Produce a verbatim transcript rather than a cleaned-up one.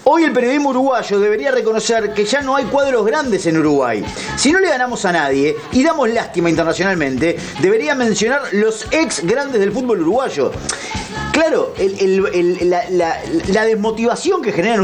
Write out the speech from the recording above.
Hoy el periodismo uruguayo debería reconocer que ya no hay cuadros grandes en Uruguay. Si no le ganamos a nadie y damos lástima internacionalmente, debería mencionar los ex grandes del fútbol uruguayo. Claro, el, el, el, la, la, la desmotivación que generan